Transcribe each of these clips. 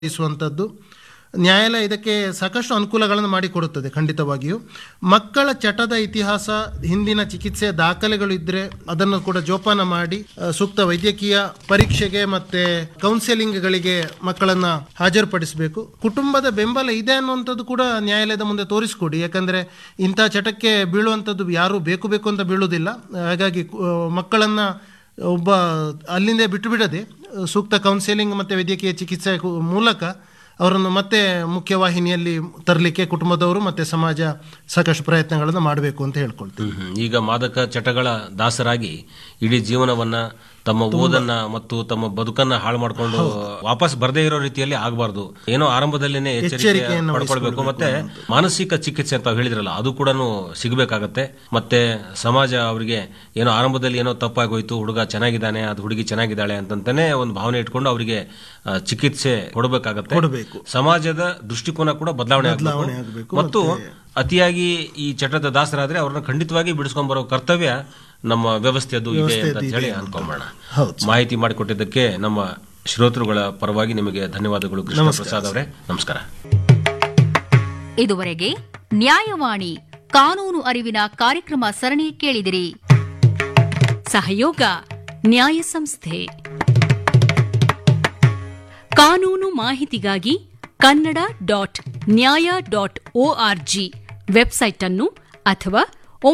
ಇಸುವಂಥದ್ದು. ನ್ಯಾಯಾಲಯ ಇದಕ್ಕೆ ಸಾಕಷ್ಟು ಅನುಕೂಲಗಳನ್ನು ಮಾಡಿಕೊಡುತ್ತದೆ. ಖಂಡಿತವಾಗಿಯೂ ಮಕ್ಕಳ ಚಟದ ಇತಿಹಾಸ, ಹಿಂದಿನ ಚಿಕಿತ್ಸೆ ದಾಖಲೆಗಳು ಇದ್ದರೆ ಅದನ್ನು ಕೂಡ ಜೋಪಾನ ಮಾಡಿ ಸೂಕ್ತ ವೈದ್ಯಕೀಯ ಪರೀಕ್ಷೆಗೆ ಮತ್ತು ಕೌನ್ಸೆಲಿಂಗ್ಗಳಿಗೆ ಮಕ್ಕಳನ್ನು ಹಾಜರುಪಡಿಸಬೇಕು. ಕುಟುಂಬದ ಬೆಂಬಲ ಇದೆ ಅನ್ನುವಂಥದ್ದು ಕೂಡ ನ್ಯಾಯಾಲಯದ ಮುಂದೆ ತೋರಿಸಿಕೊಡಿ. ಯಾಕಂದರೆ ಇಂಥ ಚಟಕ್ಕೆ ಬೀಳುವಂಥದ್ದು ಯಾರೂ ಬೇಕು ಅಂತ ಬೀಳುವುದಿಲ್ಲ. ಹಾಗಾಗಿ ಮಕ್ಕಳನ್ನು ಒಬ್ಬ ಅಲ್ಲಿಂದೇ ಬಿಟ್ಟು ಬಿಡದೆ ಸೂಕ್ತ ಕೌನ್ಸೆಲಿಂಗ್ ಮತ್ತು ವೈದ್ಯಕೀಯ ಚಿಕಿತ್ಸೆ ಮೂಲಕ ಅವರನ್ನು ಮತ್ತೆ ಮುಖ್ಯವಾಹಿನಿಯಲ್ಲಿ ತರಲಿಕ್ಕೆ ಕುಟುಂಬದವರು ಮತ್ತು ಸಮಾಜ ಸಾಕಷ್ಟು ಪ್ರಯತ್ನಗಳನ್ನು ಮಾಡಬೇಕು ಅಂತ ಹೇಳ್ಕೊಳ್ತೀವಿ. ಈಗ ಮಾದಕ ಚಟಗಳ ದಾಸರಾಗಿ ಇಡೀ ಜೀವನವನ್ನ, ತಮ್ಮ ಓದನ್ನ ಮತ್ತು ತಮ್ಮ ಬದುಕನ್ನ ಹಾಳು ಮಾಡಿಕೊಂಡು ವಾಪಸ್ ಬರದೇ ಇರೋ ರೀತಿಯಲ್ಲಿ ಆಗಬಾರ್ದು. ಏನೋ ಆರಂಭದಲ್ಲಿನೇ ಎಚ್ಚರಿಕೆ ಪಡ್ಕೊಳ್ಬೇಕು. ಮತ್ತೆ ಮಾನಸಿಕ ಚಿಕಿತ್ಸೆ ಅಂತ ಹೇಳಿದ್ರಲ್ಲ, ಅದು ಕೂಡ ಸಿಗಬೇಕಾಗತ್ತೆ. ಮತ್ತೆ ಸಮಾಜ ಅವರಿಗೆ ಏನೋ ಆರಂಭದಲ್ಲಿ ಏನೋ ತಪ್ಪಾಗೋಯ್ತು, ಹುಡುಗ ಚೆನ್ನಾಗಿದ್ದಾನೆ, ಅದು ಹುಡುಗಿ ಚೆನ್ನಾಗಿದ್ದಾಳೆ ಅಂತಾನೆ ಒಂದು ಭಾವನೆ ಇಟ್ಕೊಂಡು ಅವರಿಗೆ ಚಿಕಿತ್ಸೆ ಕೊಡಬೇಕಾಗತ್ತೆ. ಸಮಾಜದ ದೃಷ್ಟಿಕೋನ ಕೂಡ ಬದಲಾವಣೆ ಆಗಬೇಕು. ಮತ್ತು ಅತಿಯಾಗಿ ಈ ಚಟದ ದಾಸರಾದ್ರೆ ಅವ್ರನ್ನ ಖಂಡಿತವಾಗಿ ಬಿಡಿಸ್ಕೊಂಡ್ ಬರೋ ಕರ್ತವ್ಯ ನಮ್ಮ ವ್ಯವಸ್ಥೆಯದು ಇದೆ ಅಂತ ಹೇಳಿ ಅನ್ಕೊಂಬೋಣ. ಮಾಹಿತಿ ಮಾಡಿಕೊಟ್ಟಿದ್ದಕ್ಕೆ ನಮ್ಮ ಶ್ರೋತೃಗಳ ಪರವಾಗಿ ನಿಮಗೆ ಧನ್ಯವಾದಗಳು ಕೃಷ್ಣ ಪ್ರಸಾದ್ ಅವರೇ. ನಮಸ್ಕಾರ. ಇದುವರೆಗೆ ನ್ಯಾಯವಾಣಿ ಕಾನೂನು ಅರಿವಿನ ಕಾರ್ಯಕ್ರಮ ಸರಣಿ ಕೇಳಿದಿರಿ. ಸಹಯೋಗ ನ್ಯಾಯ ಸಂಸ್ಥೆ. ಕಾನೂನು ಮಾಹಿತಿಗಾಗಿ kannada.nya.org ವೆಬ್ಸೈಟ್ ಅನ್ನು ಅಥವಾ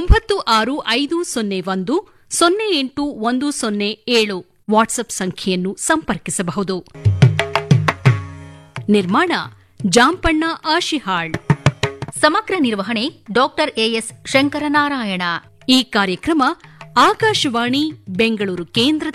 965001081007 ವಾಟ್ಸ್ಆಪ್ ಸಂಖ್ಯೆಯನ್ನು ಸಂಪರ್ಕಿಸಬಹುದು. ನಿರ್ಮಾಣ ಜಾಂಪಣ್ಣ ಆಶಿಹಾಳ್. ಸಮಗ್ರ ನಿರ್ವಹಣೆ ಡಾಕ್ಟರ್ ಎಎಸ್ ಶಂಕರನಾರಾಯಣ. ಈ ಕಾರ್ಯಕ್ರಮ ಆಕಾಶವಾಣಿ ಬೆಂಗಳೂರು ಕೇಂದ್ರದ